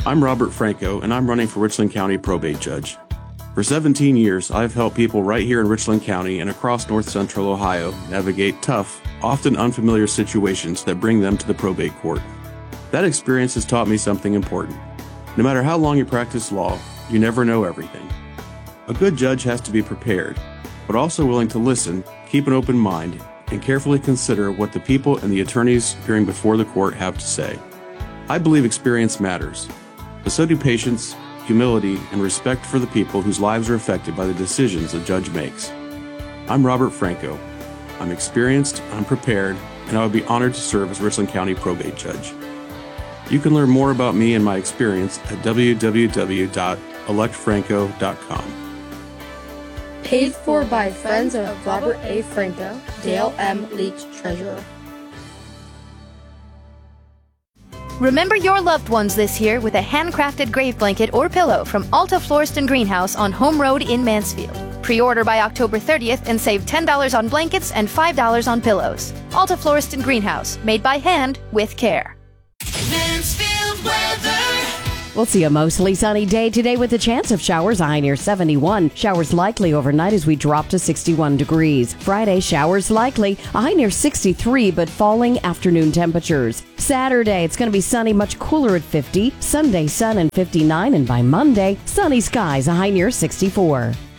I'm Robert Franco, and I'm running for Richland County Probate Judge. For 17 years, I've helped people right here in Richland County and across north central Ohio navigate tough, often unfamiliar situations that bring them to the probate court. That experience has taught me something important. No matter how long you practice law, you never know everything. A good judge has to be prepared, but also willing to listen, keep an open mind, and carefully consider what the people and the attorneys appearing before the court have to say. I believe experience matters, but so do patience, humility, and respect for the people whose lives are affected by the decisions a judge makes. I'm Robert Franco. I'm experienced, I'm prepared, and I would be honored to serve as Richland County Probate Judge. You can learn more about me and my experience at www.electfranco.com. Paid for by friends of Robert A. Franco, Dale M. Leach, Treasurer. Remember your loved ones this year with a handcrafted grave blanket or pillow from Alta Florist and Greenhouse on Home Road in Mansfield. Pre-order by October 30th and save $10 on blankets and $5 on pillows. Alta Florist and Greenhouse, made by hand with care. Mansfield weather. We'll see a mostly sunny day today with a chance of showers, a high near 71. Showers likely overnight as we drop to 61 degrees. Friday, showers likely, a high near 63, but falling afternoon temperatures. Saturday, it's going to be sunny, much cooler at 50. Sunday, sun and 59, and by Monday, sunny skies, a high near 64.